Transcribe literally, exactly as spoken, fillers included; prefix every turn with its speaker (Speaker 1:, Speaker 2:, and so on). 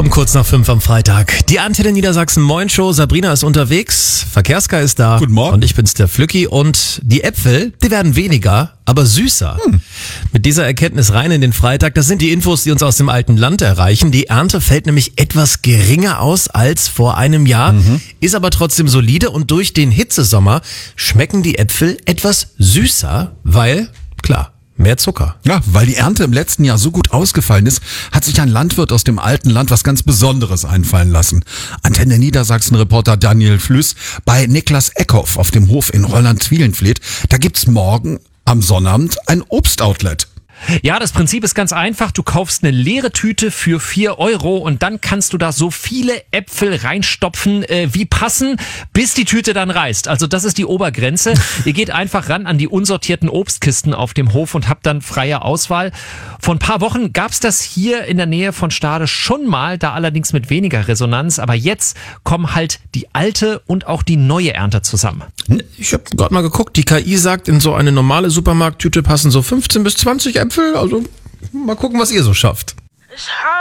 Speaker 1: Um kurz nach fünf am Freitag. Die Antenne Niedersachsen Moin Show. Sabrina ist unterwegs. Verkehrska ist da.
Speaker 2: Guten Morgen.
Speaker 1: Und ich bin's, der Flücki. Und die Äpfel, die werden weniger, aber süßer. Hm. Mit dieser Erkenntnis rein in den Freitag. Das sind die Infos, die uns aus dem alten Land erreichen. Die Ernte fällt nämlich etwas geringer aus als vor einem Jahr, mhm. ist aber trotzdem solide. Und durch den Hitzesommer schmecken die Äpfel etwas süßer, weil, klar, mehr Zucker.
Speaker 2: Ja, weil die Ernte im letzten Jahr so gut ausgefallen ist, hat sich ein Landwirt aus dem alten Land was ganz Besonderes einfallen lassen. Antenne Niedersachsen-Reporter Daniel Flüss bei Niklas Eckhoff auf dem Hof in Rolland-Zwielenfleth. Da gibt's morgen am Sonnabend ein Obstoutlet.
Speaker 3: Ja, das Prinzip ist ganz einfach. Du kaufst eine leere Tüte für vier Euro und dann kannst du da so viele Äpfel reinstopfen, äh, wie passen, bis die Tüte dann reißt. Also das ist die Obergrenze. Ihr geht einfach ran an die unsortierten Obstkisten auf dem Hof und habt dann freie Auswahl. Vor ein paar Wochen gab's das hier in der Nähe von Stade schon mal, da allerdings mit weniger Resonanz. Aber jetzt kommen halt die alte und auch die neue Ernte zusammen.
Speaker 1: Ich habe gerade mal geguckt, die K I sagt, in so eine normale Supermarkttüte passen so fünfzehn bis zwanzig Äpfel. Also mal gucken, was ihr so schafft.